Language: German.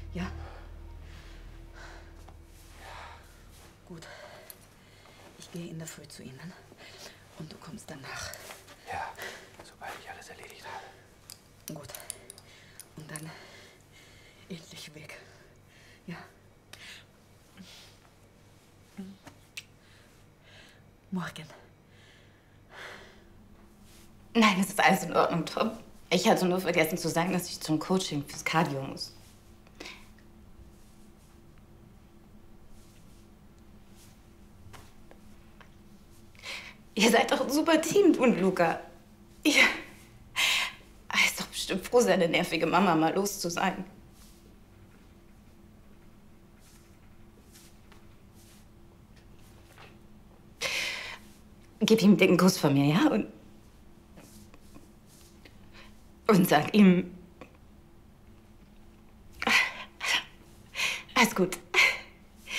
Ja? Gut. Ich gehe in der Früh zu Ihnen. Und du kommst danach. Ja, sobald ich alles erledigt habe. Gut. Und dann endlich weg. Ja? Morgen. Nein, es ist alles in Ordnung, Tom. Ich hatte nur vergessen zu sagen, dass ich zum Coaching fürs Cardio muss. Ihr seid doch ein super Team, du und Luca. Ihr ist doch bestimmt froh, seine nervige Mama mal los zu sein. Gib ihm einen dicken Kuss von mir, ja? Und sag ihm... Alles gut.